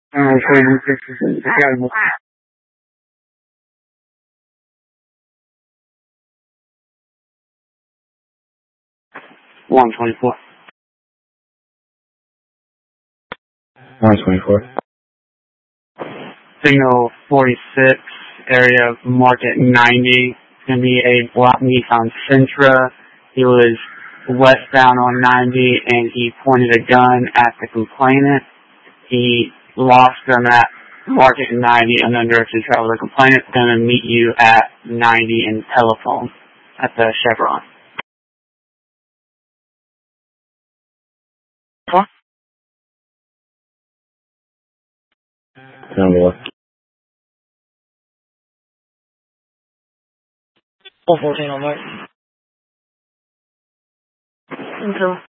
This is incredible. 124. 124. Signal 46, area of Market 90. It's going to be a black Nissan Sentra. He was westbound on 90 and he pointed a gun at the complainant. He lost them at Market 90 and then directed travel. The complainant's going to meet you at 90 in telephone at the Chevron. Huh? Number what? 414 on Mark. Okay.